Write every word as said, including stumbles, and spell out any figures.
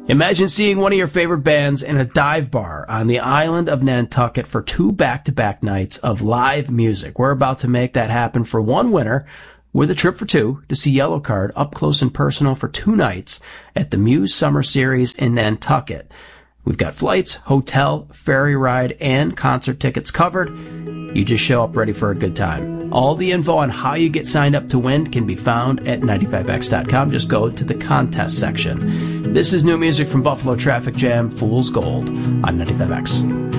Imagine seeing one of your favorite bands in a dive bar on the island of Nantucket for two back-to-back nights of live music. We're about to make that happen for one winner with a trip for two to see Yellowcard up close and personal for two nights at the Muse Summer Series in Nantucket. We've got flights, hotel, ferry ride, and concert tickets covered. You just show up ready for a good time. All the info on how you get signed up to win can be found at ninety-five x dot com. Just go to the contest section. This is new music from Buffalo Traffic Jam, Fool's Gold on ninety-five X.